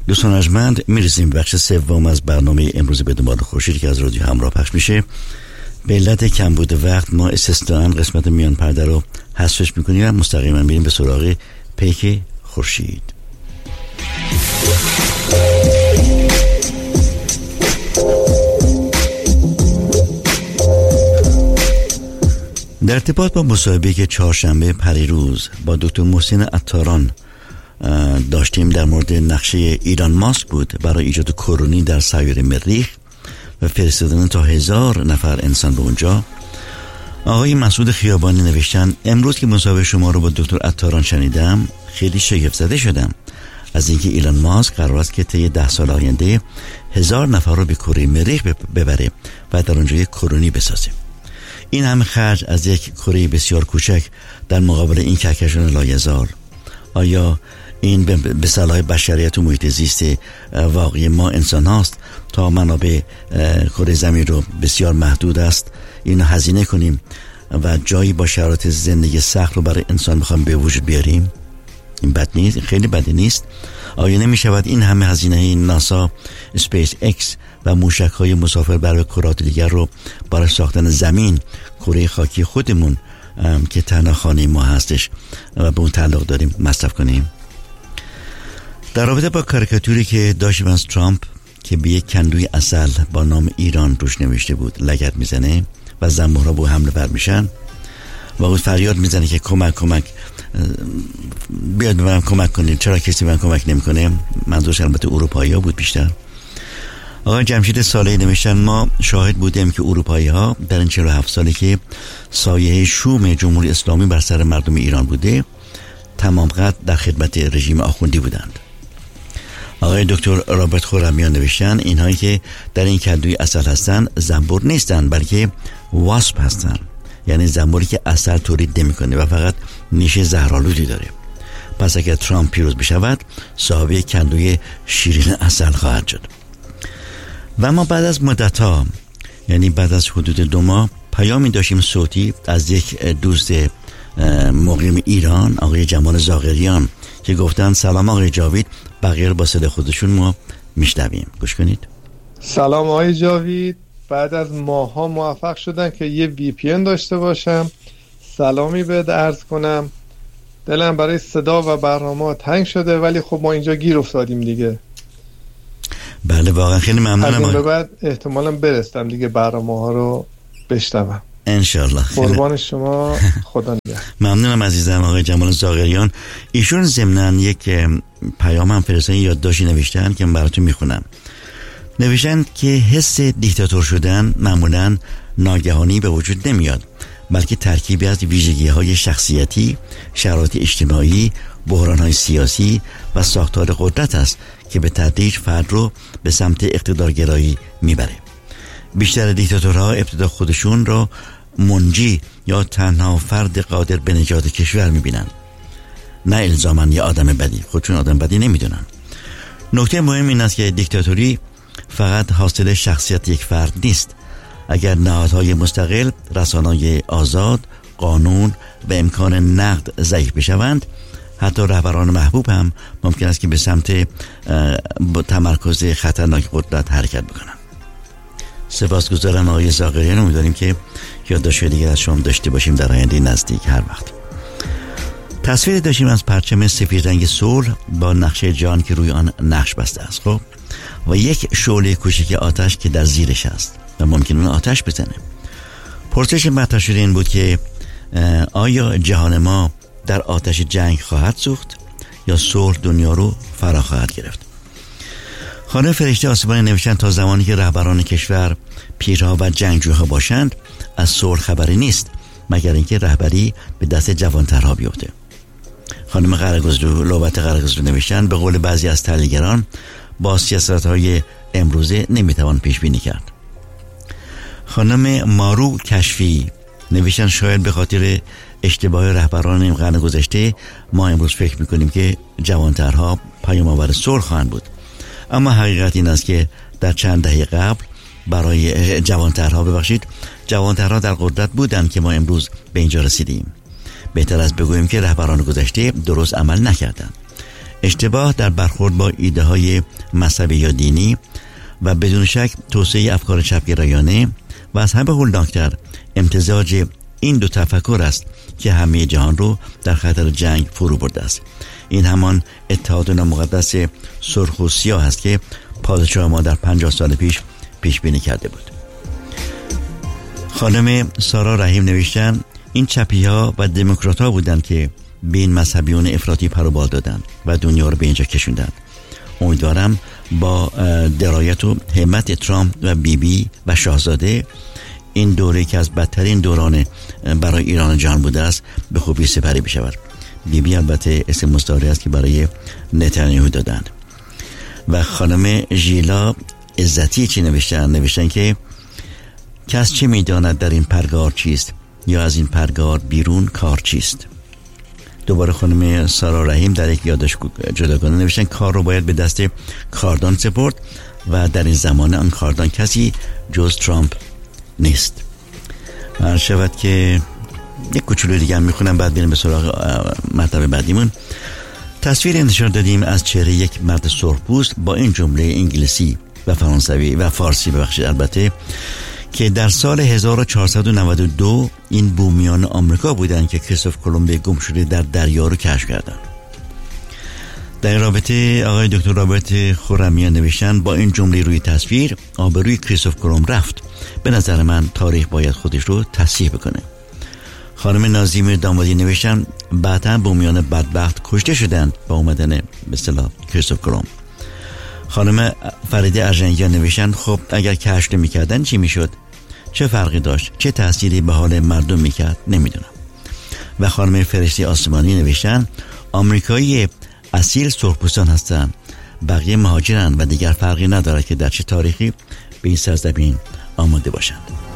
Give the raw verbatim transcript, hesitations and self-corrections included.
دوستان ارجمند، میرسیم بخش سوم از برنامه امروز به دنبال خورشید که از رادیو همراه پخش میشه. به علت کمبود وقت ما استثناً قسمت میان پرده رو حذفش میکنیم و مستقیما میریم به سراغ پیک خورشید. در ارتباط با مصاحبه‌ای که چهارشنبه پریروز با دکتر محسن عطاران داشتیم در مورد نقشه ایلان ماسک بود برای ایجاد کلونی در سیاره مریخ و فرستادن تا هزار نفر انسان به اونجا، آقای مسعود خیابانی نوشتن امروز که مصاحبه شما رو با دکتر عطاران شنیدم خیلی شگفت زده شدم از اینکه ایلان ماسک قرار است که طی ده سال آینده هزار نفر رو به کره مریخ ببره و در اونجا یک کلونی بسازه. این همه خرج از یک کره بسیار کوچک در مقابل این کهکشان لایزال، آیا این به صلاح بشریت و محیط زیست واقعی ما انسان هاست تا منابع کره زمین رو بسیار محدود است اینو هزینه کنیم و جایی با شرایط زندگی سخت رو برای انسان میخوام به وجود بیاریم؟ این بد نیست، خیلی بد نیست. آیا نمی شود این همه هزینه ناسا، اسپیس اکس و موشک های مسافر بر کرات دیگر رو برای ساختن زمین، کره خاکی خودمون که تنها خانه ما هستش و به اون تعلق داریم مصرف کنیم؟ در رابطه با کاریکاتوری که داشتیم از ترامپ که به یک کندوی عسل با نام ایران روش نوشته بود لگد میزنه و زنبورها به حمله ور میشن و او فریاد میزنه که کمک کمک بیاد به من کمک کنید، چرا کسی به من کمک نمیکنه؟ منظورش البته اروپایی ها بود بیشتر. آقای جمشید صالحی نوشتن ما شاهد بودیم که اروپایی ها در این چهل و هفت سالی که سایه شوم جمهوری اسلامی بر سر مردم ایران بوده تمام قد در خدمت رژیم آخوندی بودند. آقای دکتر رابرت خرمیان نوشتن اینهایی که در این کندوی عسل هستن زنبور نیستن بلکه واسپ هستن، یعنی زنبوری که عسل تولید نمیکنه و فقط نیش زهرآلودی داره. پس اگر ترامپ پیروز بشود صاحب کندوی شیرین عسل خواهد شد. و ما بعد از مدت‌ها، یعنی بعد از حدود دو ماه، پیامی داشتیم صوتی از یک دوست مقیم ایران، آقای جمال زاغریان، که گفتن سلام آقای جاوید، بقیه رو با صدای خودشون ما میشنویم. گوش کنید. سلام آقای جاوید، بعد از ماها موفق شدن که یه وی پی ان داشته باشم. سلامی بهت عرض کنم. دلم برای صدا و برنامه تنگ شده ولی خب ما اینجا گیر افتادیم دیگه. بله واقعا خیلی ممنونم. از این به بعد احتمالاً برستم دیگه برنامه ها رو بشنوم انشالله. قربان شما، خدا نگهدار. ممنونم عزیزم آقای جمال زاغریان. ایشون ضمناً یک پیام هم فرستادن، یادداشتی نوشتن که من براتون میخونم. نوشتن که حس دیکتاتور شدن معمولاً ناگهانی به وجود نمیاد، بلکه ترکیبی از ویژگی‌های شخصیتی، شرایط اجتماعی، بحران‌های سیاسی و ساختار قدرت است که به تدریج فرد رو به سمت اقتدارگرایی میبره. بیشتر دیکتاتورها ابتدا خودشون رو منجی یا تنها فرد قادر به نجات کشور میبینن، نه الزاماً یه آدم بدی. خودشون آدم بدی نمیدونن. نکته مهم این است که دیکتاتوری فقط حاصل شخصیت یک فرد نیست. اگر نهادهای مستقل، رسانه‌های آزاد، قانون و امکان نقد ضعیف بشوند، حتی رهبران محبوب هم ممکن است که به سمت تمرکز خطرناک قدرت حرکت بکنن. سپاسگزارم آقای زاغریان. امیدواریم که یادداشت دیگر از شما داشته باشیم در آینده نزدیک. هر وقت تصویر داشتیم از پرچم سفید رنگ صلح با نقشه جان که روی آن نقش بسته است، خب، و یک شعله کوچک آتش که در زیرش است و ممکن اون آتش بزنه. پرسش مطرح شده این بود که آیا جهان ما در آتش جنگ خواهد سوخت یا صلح دنیا رو فرا خواهد گرفت؟ خانم فرشته آسمانی نوشتن تا زمانی که رهبران کشور پیرها و جنگجوها باشند از صلح خبری نیست مگر اینکه رهبری به دست جوانترها بیفته. خانم قره‌گزلو لوبت قره‌گزلو نوشتن به قول بعضی از تحلیلگران با سیاست‌های امروزه نمیتوان پیش بینی کرد. خانم مارو کشفی نوشتن شاید به خاطر اشتباه رهبران این قرن گذشته ما امروز فکر میکنیم که جوانترها پیام‌آور صلح خواهند بود، اما حقیقت این است که در چند دهه قبل برای جوانترها ببخشید جوانترها در قدرت بودند که ما امروز به اینجا رسیدیم. بهتر از بگوییم که رهبران گذشته درست عمل نکردند. اشتباه در برخورد با ایده های مذهبی یا دینی و بدون شک توسعه افکار چپگرایانه و از همه هولناکتر امتزاج این دو تفکر است که همه جهان رو در خطر جنگ فرو برده است. این همان اتحاد نامقدس سرخ و سیاه است که پادشاه ما در پنجاه سال پیش پیش بینی کرده بود. خانم سارا رحیم نوشتن این چپی ها و دموکرات ها بودند که به این مذهبیون افراطی پر و بال دادند و دنیا رو به اینجا کشوندند. امیدوارم با درایت و همت ترامپ و بی بی و شاهزاده این دوره که از بدترین دوران برای ایران جهان بوده است به خوبی سپری بشود. بی بی البته اسم مستعاری است که برای نتانیاهو دادند. و خانم ژیلا عزتی چی نوشتن؟ نوشتن که کس چه میداند در این پرگار چیست یا از این پرگار بیرون کار چیست. دوباره خانم سارا رحیم در یک یادداشت جداگانه نوشتن کار رو باید به دست کاردان سپرد و در این زمانه آن کاردان کسی جز ترامپ نیست. هر شود که یک کوچولو دیگه هم میخونم بعد بریم به سراغ مطلب بعدیمون. تصویر انتشار دادیم از چهره یک مرد سرخپوست با این جمله انگلیسی و فرانسوی و فارسی ببخشید البته که در سال هزار و چهارصد و نود و دو این بومیان آمریکا بودند که کریستوف کلمب گم شده در دریا رو کشف کردند. در این رابطه آقای دکتر رابرت خرمیان نوشتن با این جمله روی تصویر آبروی کریستوف کلمب رفت. به نظر من تاریخ باید خودش رو تصحیح بکنه. خانم نازیم دامادی نوشتن بعداً بومیان بدبخت کشته شدند با اومدن به اصطلاح کریستوف کلمب. خانم فریده ارجنگیان نوشتن خب اگر کشف نمی‌کردن چی میشد؟ چه فرقی داشت؟ چه تأثیری به حال مردم میکرد؟ نمیدونم. و خانم فرشته آسمانی نوشتن آمریکایی اصیل سرخپوستان هستند، بقیه مهاجرن و دیگر فرقی ندارد که در چه تاریخی به این سرزمین آماده باشند.